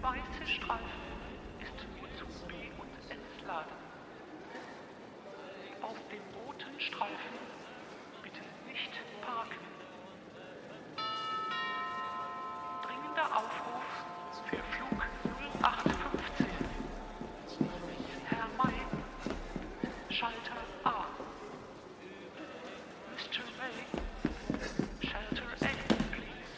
weiße Streifen ist nur zum B- und Entladen. Auf dem roten Streifen